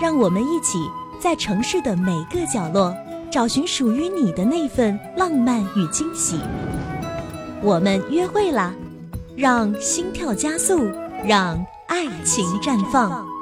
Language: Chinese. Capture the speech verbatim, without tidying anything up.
让我们一起在城市的每个角落找寻属于你的那份浪漫与惊喜。我们约会啦，让心跳加速，让爱情绽放。